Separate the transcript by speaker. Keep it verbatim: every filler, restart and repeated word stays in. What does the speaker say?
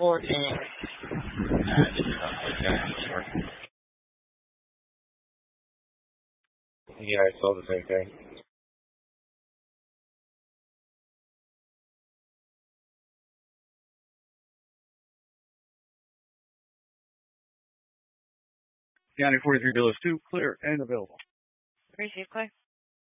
Speaker 1: fourteen. Yeah, I saw the same thing.
Speaker 2: County forty-three Bill is two, clear and available.
Speaker 3: Receive, clear.